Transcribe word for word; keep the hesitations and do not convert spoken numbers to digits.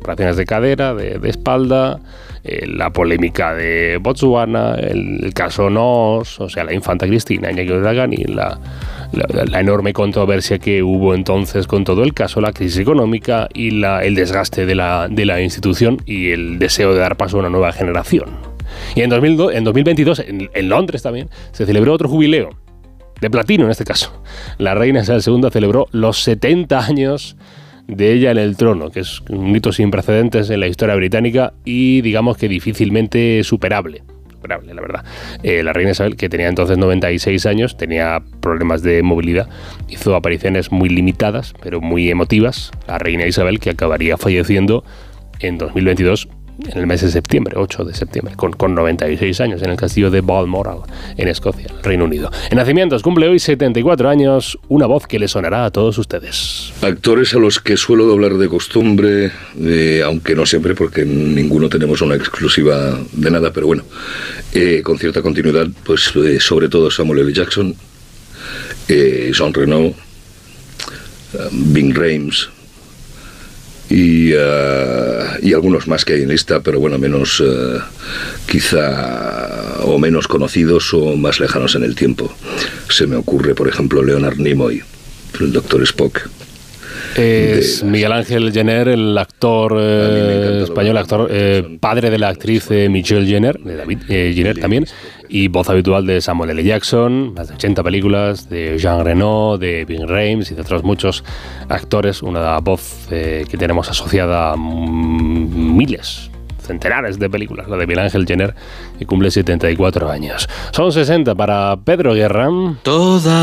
operaciones de cadera, de, de espalda, eh, la polémica de Botswana, el, el caso Nos, o sea, la infanta Cristina, Iñaki Urdangarin, la, la, la enorme controversia que hubo entonces con todo el caso, la crisis económica y la, el desgaste de la, de la institución y el deseo de dar paso a una nueva generación. Y en, dos mil dos, en dos mil veintidós, en, en Londres también, se celebró otro jubileo, de platino en este caso. La reina Isabel segunda celebró los setenta años de ella en el trono, que es un hito sin precedentes en la historia británica y digamos que difícilmente superable. Superable, la verdad. Eh, la reina Isabel, que tenía entonces noventa y seis años, tenía problemas de movilidad, hizo apariciones muy limitadas, pero muy emotivas. La reina Isabel, que acabaría falleciendo en dos mil veintidós, en el mes de septiembre, ocho de septiembre, con, con noventa y seis años, en el castillo de Balmoral, en Escocia, Reino Unido. En nacimientos cumple hoy setenta y cuatro años, una voz que le sonará a todos ustedes. Actores a los que suelo doblar de costumbre, eh, aunque no siempre, porque ninguno tenemos una exclusiva de nada, pero bueno, eh, con cierta continuidad, pues eh, sobre todo Samuel L. Jackson, eh, Jean Reno, uh, Ving Rhames, Y, uh, y algunos más que hay en lista, pero bueno, menos uh, quizá o menos conocidos o más lejanos en el tiempo. Se me ocurre, por ejemplo, Leonard Nimoy, el doctor Spock. Es de, Miguel Ángel Jenner, el actor eh, español, actor eh, padre de la actriz eh, Michelle Jenner, de David eh, Jenner también, y voz habitual de Samuel L. Jackson, más de ochenta películas, de Jean Reno, de Ving Rhames y de otros muchos actores. Una voz eh, que tenemos asociada a miles, centenares de películas, la de Miguel Ángel Jenner, que cumple setenta y cuatro años. Son sesenta para Pedro Guerra. Toda